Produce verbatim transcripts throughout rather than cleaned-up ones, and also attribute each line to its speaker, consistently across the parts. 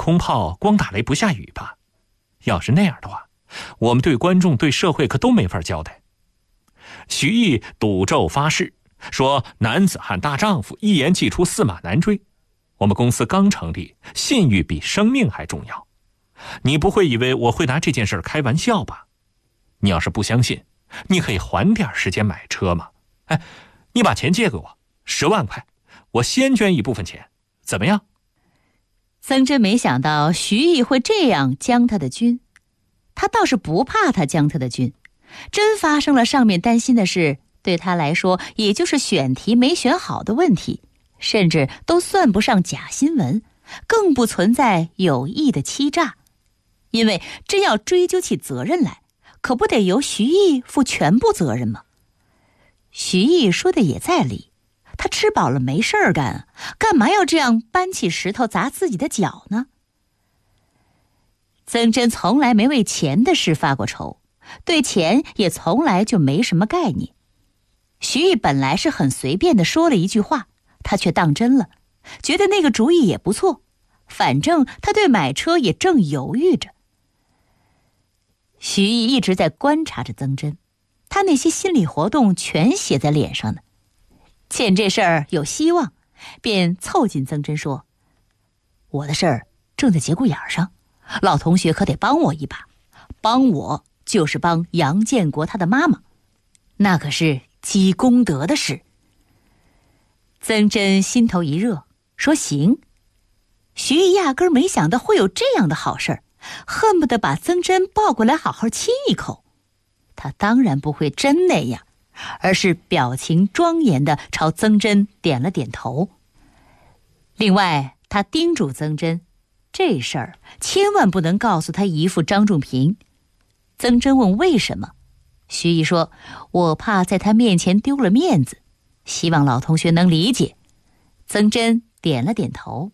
Speaker 1: 空炮，光打雷不下雨吧？要是那样的话，我们对观众对社会可都没法交代。徐毅赌咒发誓，说男子汉大丈夫，一言既出，驷马难追。我们公司刚成立，信誉比生命还重要。你不会以为我会拿这件事开玩笑吧？你要是不相信，你可以还点时间买车嘛。哎，你把钱借给我，十万块，我先捐一部分钱，怎么样？
Speaker 2: 曾真没想到徐毅会这样将他的军，他倒是不怕他将他的军，真发生了上面担心的事，对他来说也就是选题没选好的问题，甚至都算不上假新闻，更不存在有意的欺诈。因为真要追究起责任来，可不得由徐毅负全部责任吗？徐毅说的也在理，他吃饱了没事儿干，干嘛要这样搬起石头砸自己的脚呢？曾真从来没为钱的事发过愁，对钱也从来就没什么概念。徐毅本来是很随便的说了一句话，他却当真了，觉得那个主意也不错，反正他对买车也正犹豫着。徐毅一直在观察着曾真，他那些心理活动全写在脸上呢。见这事儿有希望，便凑近曾真说：我的事儿正在节骨眼上，老同学可得帮我一把，帮我就是帮杨建国他的妈妈，那可是积功德的事。曾真心头一热，说行。徐毅压根儿没想到会有这样的好事儿，恨不得把曾真抱过来好好亲一口。他当然不会真那样，而是表情庄严地朝曾真点了点头。另外，他叮嘱曾真，这事儿千万不能告诉他姨父张仲平。曾真问为什么，徐毅说：我怕在他面前丢了面子，希望老同学能理解。曾真点了点头。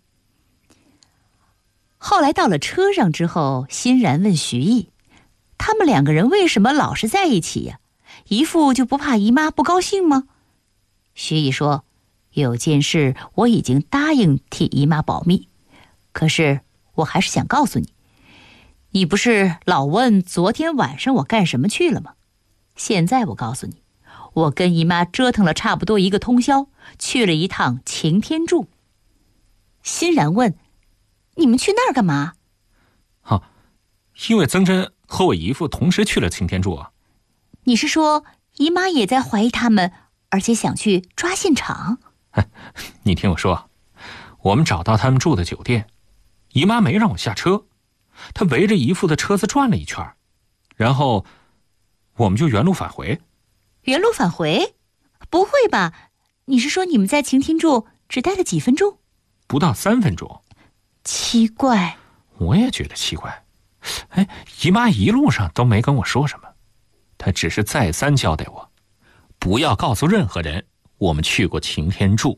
Speaker 2: 后来到了车上之后，欣然问徐毅，他们两个人为什么老是在一起呀？姨父就不怕姨妈不高兴吗？徐毅说：有件事我已经答应替姨妈保密，可是我还是想告诉你，你不是老问昨天晚上我干什么去了吗？现在我告诉你，我跟姨妈折腾了差不多一个通宵，去了一趟擎天柱。欣然问：你们去那儿干嘛？
Speaker 1: 啊，因为曾真和我姨父同时去了擎天柱啊。
Speaker 2: 你是说姨妈也在怀疑他们，而且想去抓现场？
Speaker 1: 你听我说，我们找到他们住的酒店，姨妈没让我下车，她围着姨父的车子转了一圈，然后我们就原路返回。
Speaker 2: 原路返回？不会吧，你是说你们在擎天柱只待了几分钟？
Speaker 1: 不到三分钟。
Speaker 2: 奇怪。
Speaker 1: 我也觉得奇怪。哎，姨妈一路上都没跟我说什么，她只是再三交代我，不要告诉任何人我们去过擎天柱。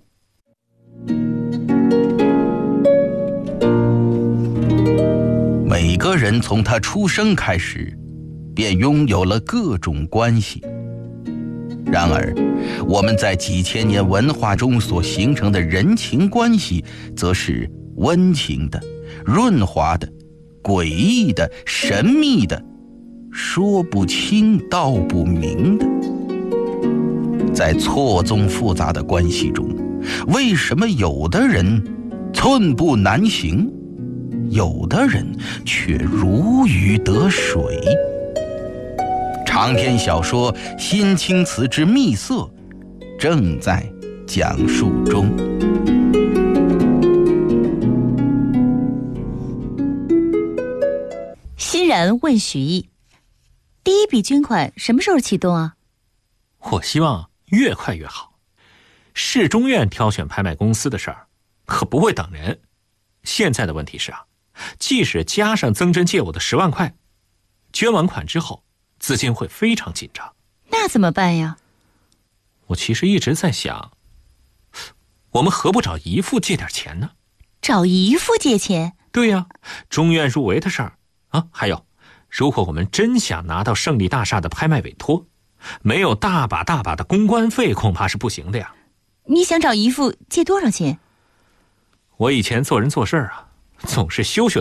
Speaker 3: 每个人从他出生开始，便拥有了各种关系。然而，我们在几千年文化中所形成的人情关系，则是温情的、润滑的、诡异的、神秘的，说不清道不明的。在错综复杂的关系中，为什么有的人寸步难行，有的人却如鱼得水？长篇小说《新青瓷之秘色》正在讲述中。
Speaker 2: 欣然问许毅，第一笔捐款什么时候启动啊？
Speaker 1: 我希望越快越好。市中院挑选拍卖公司的事儿可不会等人。现在的问题是啊，即使加上曾真借我的十万块，捐完款之后资金会非常紧张。
Speaker 2: 那怎么办呀？
Speaker 1: 我其实一直在想，我们何不找姨父借点钱呢？
Speaker 2: 找姨父借钱？
Speaker 1: 对呀，中院入围的事儿啊，还有，如果我们真想拿到胜利大厦的拍卖委托，没有大把大把的公关费恐怕是不行的呀。
Speaker 2: 你想找姨父借多少钱？
Speaker 1: 我以前做人做事啊，总是羞羞